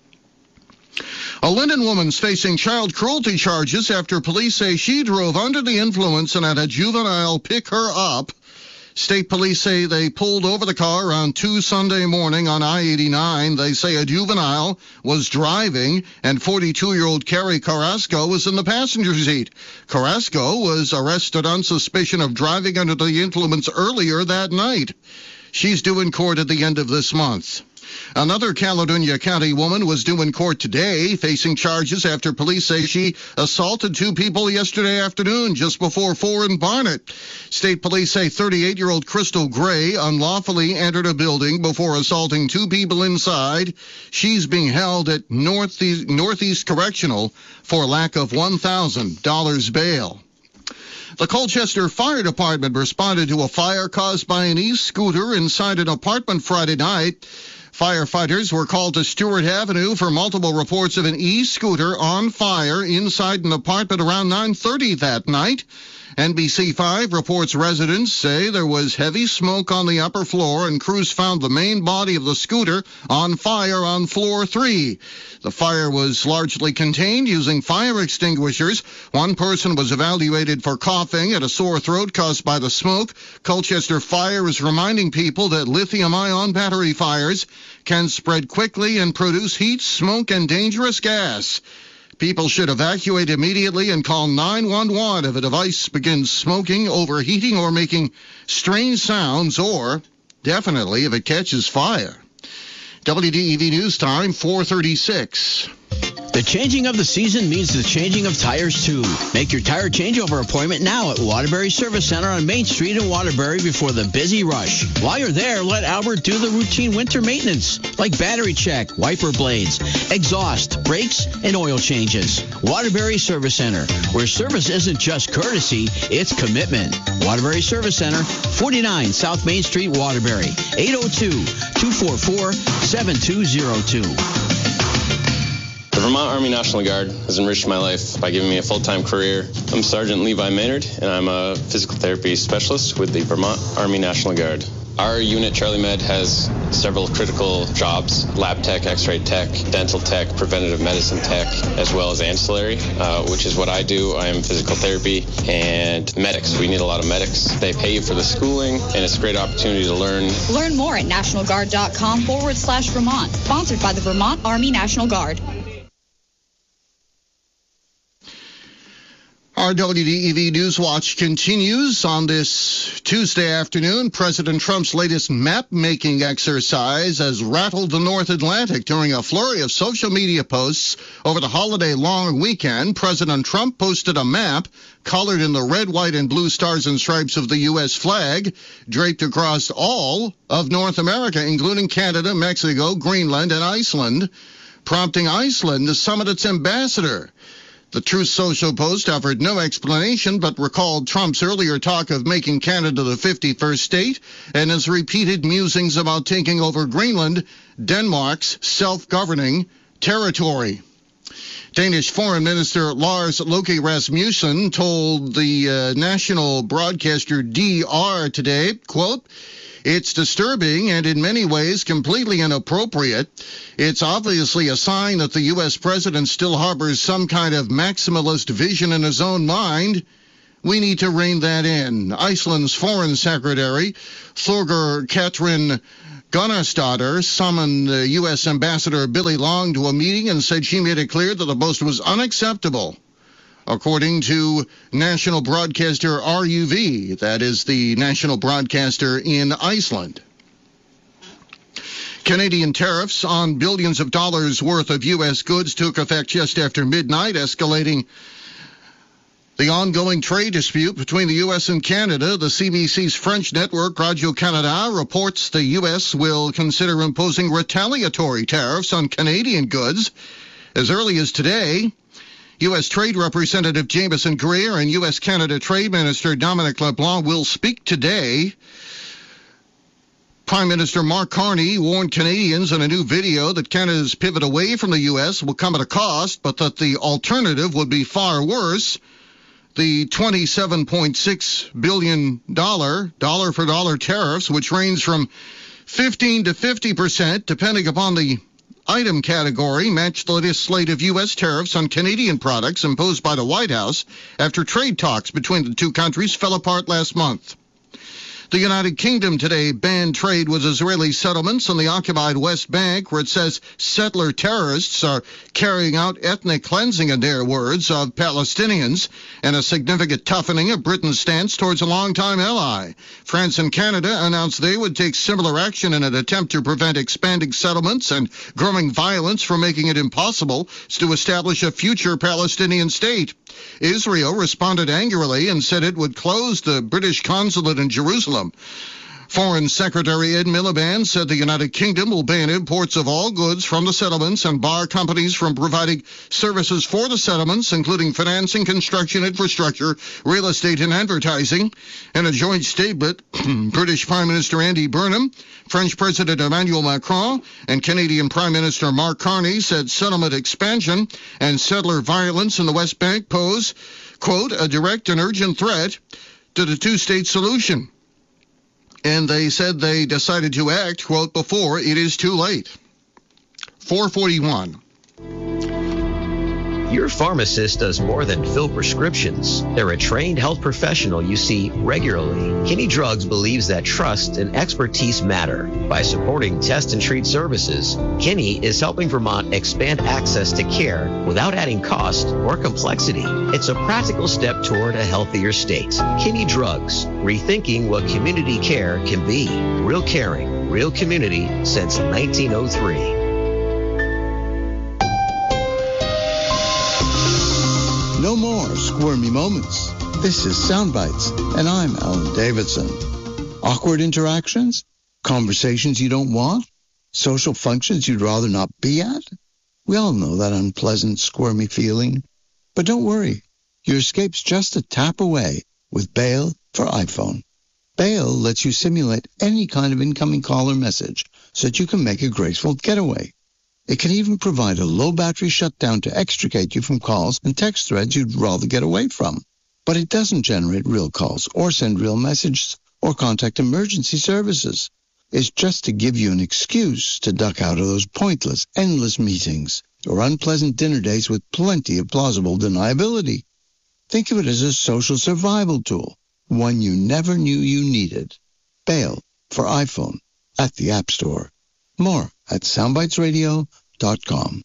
A Linden woman's facing child cruelty charges after police say she drove under the influence and had a juvenile pick her up. State police say they pulled over the car around two Sunday morning on I eighty-nine. They say a juvenile was driving and forty-two-year-old Carrie Carrasco was in the passenger seat. Carrasco was arrested on suspicion of driving under the influence earlier that night. She's due in court at the end of this month. Another Caledonia County woman was due in court today, facing charges after police say she assaulted two people yesterday afternoon just before four in Barnet. State police say thirty-eight-year-old Crystal Gray unlawfully entered a building before assaulting two people inside. She's being held at Northeast, Northeast Correctional for lack of one thousand dollars bail. The Colchester Fire Department responded to a fire caused by an e-scooter inside an apartment Friday night. Firefighters were called to Stewart Avenue for multiple reports of an e-scooter on fire inside an apartment around nine thirty that night. N B C five reports residents say there was heavy smoke on the upper floor, and crews found the main body of the scooter on fire on floor three. The fire was largely contained using fire extinguishers. One person was evaluated for coughing and a sore throat caused by the smoke. Colchester Fire is reminding people that lithium-ion battery fires can spread quickly and produce heat, smoke, and dangerous gas. People should evacuate immediately and call nine one one if a device begins smoking, overheating, or making strange sounds, or definitely if it catches fire. W D E V News Time, four thirty-six. The changing of the season means the changing of tires, too. Make your tire changeover appointment now at Waterbury Service Center on Main Street in Waterbury before the busy rush. While you're there, let Albert do the routine winter maintenance, like battery check, wiper blades, exhaust, brakes, and oil changes. Waterbury Service Center, where service isn't just courtesy, it's commitment. Waterbury Service Center, forty-nine South Main Street, Waterbury, eight oh two, two four four, seven two oh two. The Vermont Army National Guard has enriched my life by giving me a full-time career. I'm Sergeant Levi Maynard, and I'm a physical therapy specialist with the Vermont Army National Guard. Our unit, Charlie Med, has several critical jobs: lab tech, x-ray tech, dental tech, preventative medicine tech, as well as ancillary, uh, which is what I do. I am physical therapy and medics. We need a lot of medics. They pay you for the schooling, and it's a great opportunity to learn. Learn more at nationalguard.com forward slash Vermont. Sponsored by the Vermont Army National Guard. Our W D E V Newswatch continues on this Tuesday afternoon. President Trump's latest map-making exercise has rattled the North Atlantic during a flurry of social media posts over the holiday-long weekend. President Trump posted a map colored in the red, white, and blue stars and stripes of the U S flag, draped across all of North America, including Canada, Mexico, Greenland, and Iceland, prompting Iceland to summon its ambassador. The Truth Social post offered no explanation, but recalled Trump's earlier talk of making Canada the fifty-first state and his repeated musings about taking over Greenland, Denmark's self-governing territory. Danish Foreign Minister Lars Løkke Rasmussen told the uh, national broadcaster D R today, quote, It's disturbing and in many ways completely inappropriate. It's obviously a sign that the U S president still harbors some kind of maximalist vision in his own mind. We need to rein that in. Iceland's foreign secretary, Þorger Katrin Gunnarsdottir, summoned U S Ambassador Billy Long to a meeting and said she made it clear that the post was unacceptable. According to national broadcaster R U V, that is the national broadcaster in Iceland. Canadian tariffs on billions of dollars worth of U S goods took effect just after midnight, escalating the ongoing trade dispute between the U S and Canada. The C B C's French network, Radio-Canada, reports the U S will consider imposing retaliatory tariffs on Canadian goods as early as today. U S Trade Representative Jameson Greer and U S-Canada Trade Minister Dominic LeBlanc will speak today. Prime Minister Mark Carney warned Canadians in a new video that Canada's pivot away from the U S will come at a cost, but that the alternative would be far worse. The twenty-seven point six billion dollars dollar-for-dollar tariffs, which range from fifteen to fifty percent, depending upon the item category, match the latest slate of U S tariffs on Canadian products imposed by the White House after trade talks between the two countries fell apart last month. The United Kingdom today banned trade with Israeli settlements on the occupied West Bank, where it says settler terrorists are carrying out ethnic cleansing, in their words, of Palestinians, and a significant toughening of Britain's stance towards a longtime ally. France and Canada announced they would take similar action in an attempt to prevent expanding settlements and growing violence from making it impossible to establish a future Palestinian state. Israel responded angrily and said it would close the British consulate in Jerusalem. Foreign Secretary Ed Miliband said the United Kingdom will ban imports of all goods from the settlements and bar companies from providing services for the settlements, including financing, construction, infrastructure, real estate, and advertising. In a joint statement, British Prime Minister Andy Burnham, French President Emmanuel Macron, and Canadian Prime Minister Mark Carney said settlement expansion and settler violence in the West Bank pose, quote, a direct and urgent threat to the two-state solution. And they said they decided to act, quote, before it is too late. four forty-one. Your pharmacist does more than fill prescriptions. They're a trained health professional you see regularly. Kinney Drugs believes that trust and expertise matter. By supporting test and treat services, Kinney is helping Vermont expand access to care without adding cost or complexity. It's a practical step toward a healthier state. Kinney Drugs, rethinking what community care can be. Real caring, real community since nineteen oh three. No more squirmy moments. This is Soundbites, and I'm Alan Davidson. Awkward interactions? Conversations you don't want? Social functions you'd rather not be at? We all know that unpleasant, squirmy feeling. But don't worry. Your escape's just a tap away with Bail for iPhone. Bail lets you simulate any kind of incoming call or message so that you can make a graceful getaway. It can even provide a low-battery shutdown to extricate you from calls and text threads you'd rather get away from. But it doesn't generate real calls or send real messages or contact emergency services. It's just to give you an excuse to duck out of those pointless, endless meetings or unpleasant dinner dates with plenty of plausible deniability. Think of it as a social survival tool, one you never knew you needed. Bail for iPhone at the App Store. More at soundbites radio dot com.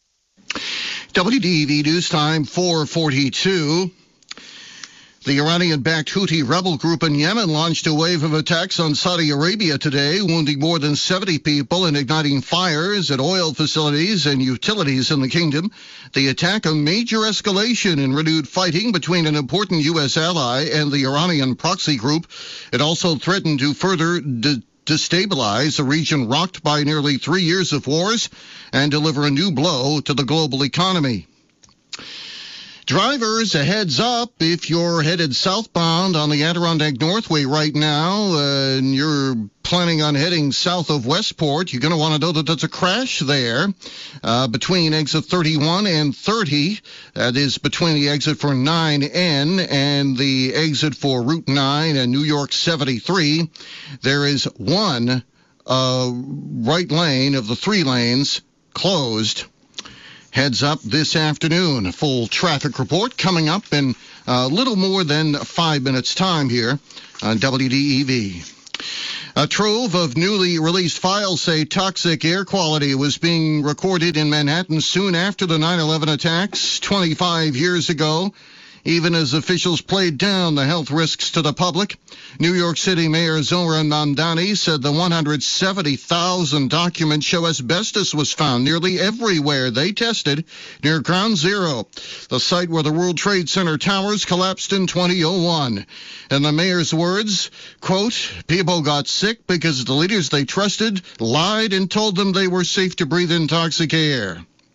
W D E V News Time, four forty-two. The Iranian-backed Houthi rebel group in Yemen launched a wave of attacks on Saudi Arabia today, wounding more than seventy people and igniting fires at oil facilities and utilities in the kingdom. The attack, a major escalation in renewed fighting between an important U S ally and the Iranian proxy group. It also threatened to further de- destabilize a region rocked by nearly three years of wars and deliver a new blow to the global economy. Drivers, a heads up, if you're headed southbound on the Adirondack Northway right now, uh, and you're planning on heading south of Westport, you're going to want to know that there's a crash there uh, between exit thirty-one and thirty. That is between the exit for nine N and the exit for Route nine and New York seventy-three. There is one uh, right lane of the three lanes closed. Heads up this afternoon. A full traffic report coming up in a little more than five minutes' time here on W D E V. A trove of newly released files say toxic air quality was being recorded in Manhattan soon after the nine eleven attacks twenty-five years ago, even as officials played down the health risks to the public. New York City Mayor Zohran Mamdani said the one hundred seventy thousand documents show asbestos was found nearly everywhere they tested near Ground Zero, the site where the World Trade Center towers collapsed in two thousand one. In the mayor's words, quote, people got sick because the leaders they trusted lied and told them they were safe to breathe in toxic air.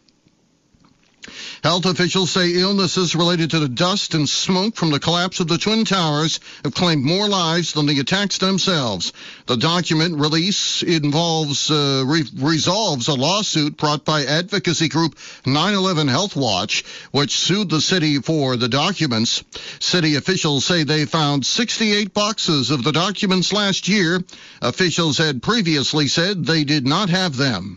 Health officials say illnesses related to the dust and smoke from the collapse of the Twin Towers have claimed more lives than the attacks themselves. The document release involves uh, re- resolves a lawsuit brought by advocacy group nine eleven Health Watch, which sued the city for the documents. City officials say they found sixty-eight boxes of the documents last year. Officials had previously said they did not have them.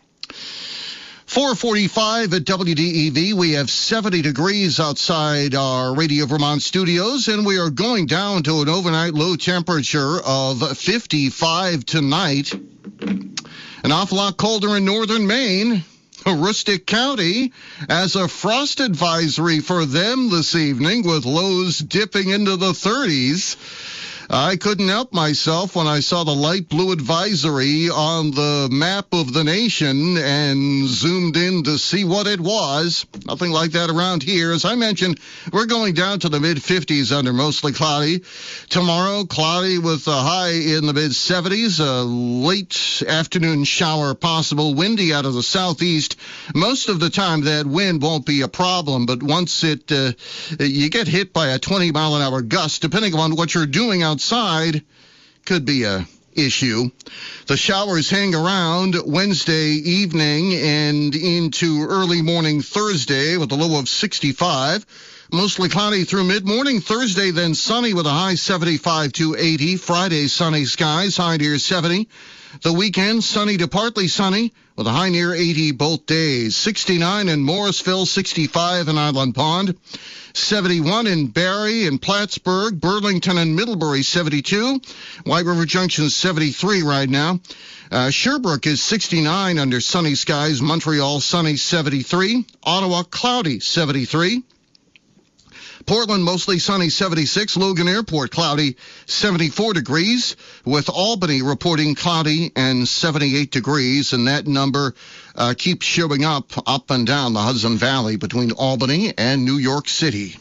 four forty-five at W D E V. We have seventy degrees outside our Radio Vermont studios, and we are going down to an overnight low temperature of fifty-five tonight. An awful lot colder in northern Maine. Aroostook County has a frost advisory for them this evening, with lows dipping into the thirties. I couldn't help myself when I saw the light blue advisory on the map of the nation and zoomed in to see what it was. Nothing like that around here. As I mentioned, we're going down to the mid-fifties under mostly cloudy. Tomorrow, cloudy with a high in the mid-seventies. A late afternoon shower possible. Windy out of the southeast. Most of the time, that wind won't be a problem, but once it uh, you get hit by a twenty mile an hour gust, depending on what you're doing out outside, could be a issue. The showers hang around Wednesday evening and into early morning Thursday with a low of sixty-five. Mostly cloudy through mid-morning Thursday, then sunny with a high seventy-five to eighty. Friday, sunny skies, high near seventy. The weekend, sunny to partly sunny with a high near eighty both days. sixty-nine in Morrisville, sixty-five in Island Pond. seventy-one in Barrie and Plattsburgh, Burlington and Middlebury, seventy-two. White River Junction, seventy-three right now. Uh, Sherbrooke is sixty-nine under sunny skies. Montreal, sunny, seventy-three. Ottawa, cloudy, seventy-three. Portland, mostly sunny, seventy-six. Logan Airport, cloudy, seventy-four degrees, with Albany reporting cloudy and seventy-eight degrees, and that number uh, keeps showing up, up and down the Hudson Valley between Albany and New York City.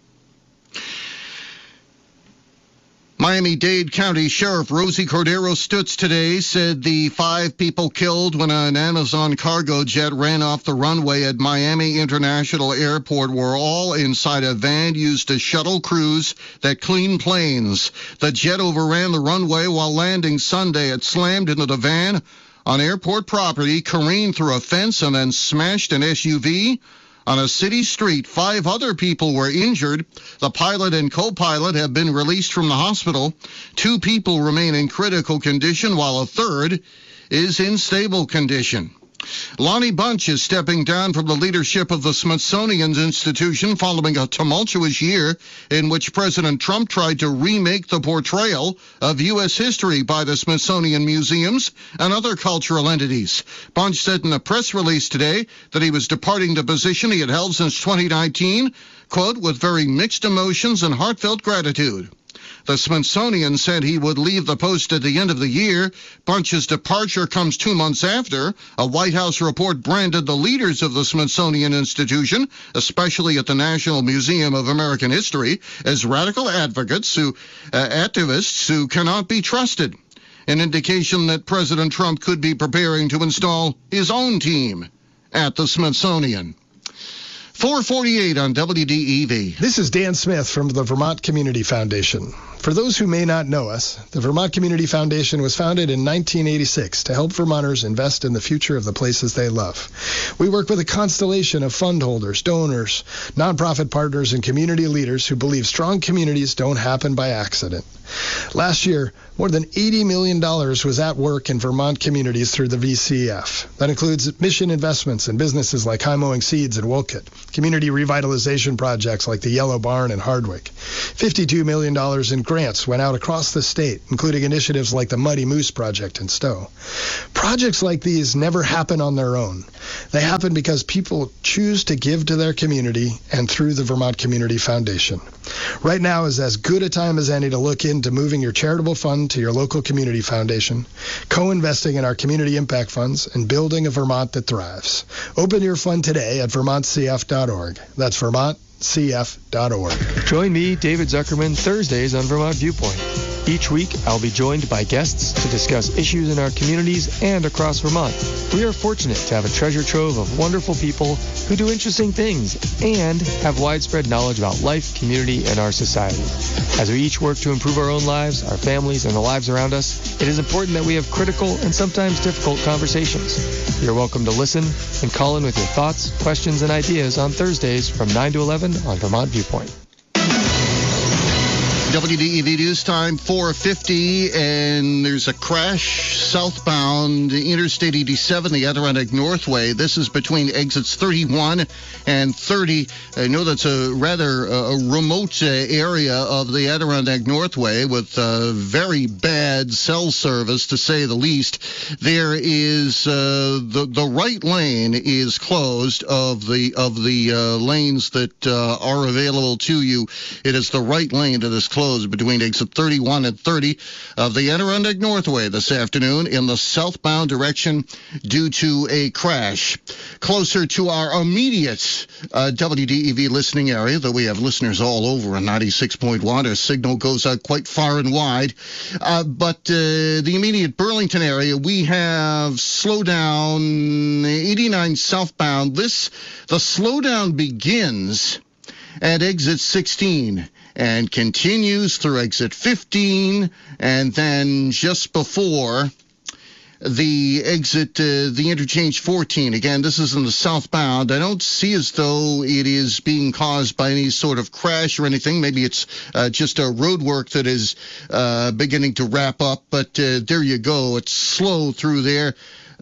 Miami-Dade County Sheriff Rosie Cordero Stutz today said the five people killed when an Amazon cargo jet ran off the runway at Miami International Airport were all inside a van used to shuttle crews that clean planes. The jet overran the runway while landing Sunday. It slammed into the van on airport property, careened through a fence, and then smashed an S U V on a city street. Five other people were injured. The pilot and co-pilot have been released from the hospital. Two people remain in critical condition, while a third is in stable condition. Lonnie Bunch is stepping down from the leadership of the Smithsonian Institution following a tumultuous year in which President Trump tried to remake the portrayal of U S history by the Smithsonian museums and other cultural entities. Bunch said in a press release today that he was departing the position he had held since twenty nineteen, quote, with very mixed emotions and heartfelt gratitude. The Smithsonian said he would leave the post at the end of the year. Bunch's departure comes two months after a White House report branded the leaders of the Smithsonian Institution, especially at the National Museum of American History, as radical advocates who, uh, activists who cannot be trusted. An indication that President Trump could be preparing to install his own team at the Smithsonian. four forty-eight on W D E V. This is Dan Smith from the Vermont Community Foundation. For those who may not know us, the Vermont Community Foundation was founded in nineteen eighty-six to help Vermonters invest in the future of the places they love. We work with a constellation of fund holders, donors, nonprofit partners, and community leaders who believe strong communities don't happen by accident. Last year, more than eighty million dollars was at work in Vermont communities through the V C F. That includes mission investments in businesses like High Mowing Seeds in Wolcott, community revitalization projects like the Yellow Barn in Hardwick. fifty-two million dollars in grants went out across the state, including initiatives like the Muddy Moose Project in Stowe. Projects like these never happen on their own. They happen because people choose to give to their community and through the Vermont Community Foundation. Right now is as good a time as any to look into moving your charitable fund to your local community foundation, co-investing in our community impact funds, and building a Vermont that thrives. Open your fund today at vermont c f dot org. That's vermont c f dot org. Join me, David Zuckerman, Thursdays on Vermont Viewpoint. Each week, I'll be joined by guests to discuss issues in our communities and across Vermont. We are fortunate to have a treasure trove of wonderful people who do interesting things and have widespread knowledge about life, community, and our society. As we each work to improve our own lives, our families, and the lives around us, it is important that we have critical and sometimes difficult conversations. You're welcome to listen and call in with your thoughts, questions, and ideas on Thursdays from nine to eleven on Vermont Viewpoint. W D E V News Time, four fifty, and there's a crash southbound Interstate eighty-seven, the Adirondack Northway. This is between exits thirty-one and thirty. I know that's a rather uh, remote uh, area of the Adirondack Northway with uh, very bad cell service, to say the least. There is uh, the the right lane is closed of the of the uh, lanes that uh, are available to you. It is the right lane that is closed between exit thirty-one and thirty of the Adirondack Northway this afternoon in the southbound direction due to a crash. Closer to our immediate uh, W D E V listening area, though we have listeners all over on ninety-six point one, our signal goes out quite far and wide. Uh, but uh, the immediate Burlington area, we have slowdown eighty-nine southbound. This, the slowdown begins at exit sixteen and continues through exit fifteen, and then just before the exit, uh, the interchange fourteen. Again, this is in the southbound. I don't see as though it is being caused by any sort of crash or anything. Maybe it's uh, just a road work that is uh, beginning to wrap up, but uh, there you go. It's slow through there.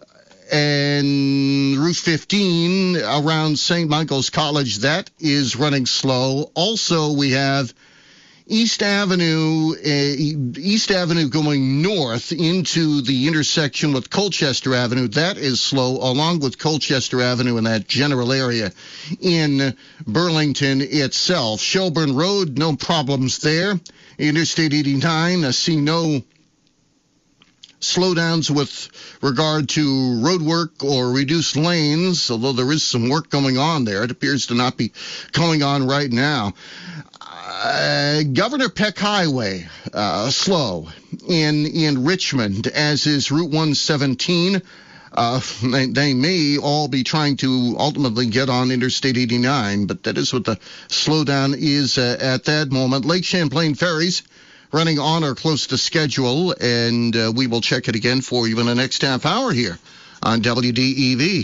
And Route fifteen around Saint Michael's College, that is running slow. Also, we have East Avenue, uh, East Avenue going north into the intersection with Colchester Avenue. That is slow, along with Colchester Avenue in that general area in Burlington itself. Shelburne Road, no problems there. Interstate eighty-nine, I see no slowdowns with regard to road work or reduced lanes, although there is some work going on there. It appears to not be going on right now. Uh, Governor Peck Highway, uh, slow in, in Richmond, as is Route one seventeen. Uh, they, they may all be trying to ultimately get on Interstate eighty-nine, but that is what the slowdown is uh, at that moment. Lake Champlain ferries running on or close to schedule, and uh, we will check it again for you in the next half hour here on W D E V.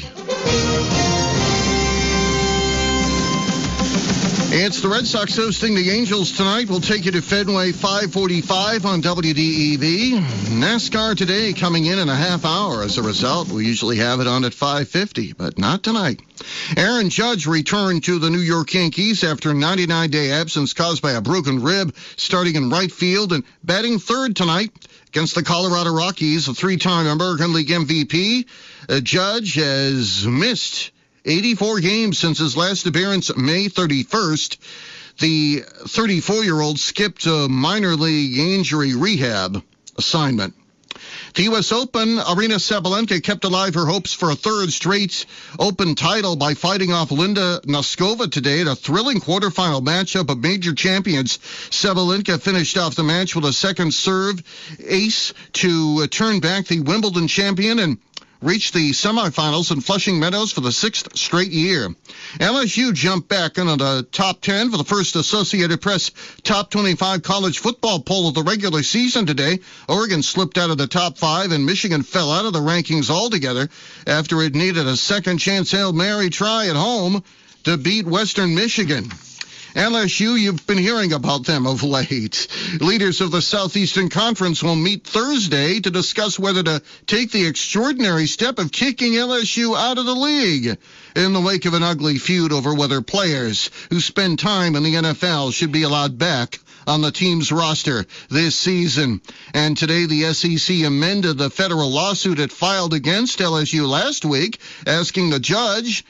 It's the Red Sox hosting the Angels tonight. We'll take you to Fenway, five forty-five on W D E V. NASCAR today coming in in a half hour. As a result, we usually have it on at five fifty, but not tonight. Aaron Judge returned to the New York Yankees after a ninety-nine day absence caused by a broken rib, starting in right field and batting third tonight against the Colorado Rockies. A three-time American League M V P, uh, Judge has missed eighty-four games since his last appearance May thirty-first. The thirty-four-year-old skipped a minor league injury rehab assignment. The U S Open, Aryna Sabalenka kept alive her hopes for a third straight Open title by fighting off Linda Noskova today in a thrilling quarterfinal matchup of major champions. Sabalenka finished off the match with a second serve ace to turn back the Wimbledon champion and reached the semifinals in Flushing Meadows for the sixth straight year. L S U jumped back into the top ten for the first Associated Press top twenty-five college football poll of the regular season today. Oregon slipped out of the top five, and Michigan fell out of the rankings altogether after it needed a second-chance Hail Mary try at home to beat Western Michigan. L S U, you've been hearing about them of late. Leaders of the Southeastern Conference will meet Thursday to discuss whether to take the extraordinary step of kicking L S U out of the league in the wake of an ugly feud over whether players who spend time in the N F L should be allowed back on the team's roster this season. And today the S E C amended the federal lawsuit it filed against L S U last week, asking the judge